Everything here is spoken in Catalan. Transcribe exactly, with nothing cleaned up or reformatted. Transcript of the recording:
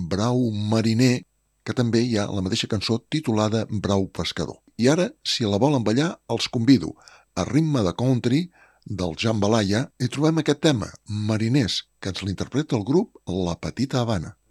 Brau Mariner, que també hi ha la mateixa cançó titulada Brau Pescador. I ara, si la volen ballar, els convido a ritme de country del Jambalaya i trobem aquest tema, Mariners, que ens l'interpreta el grup La Petita Habana.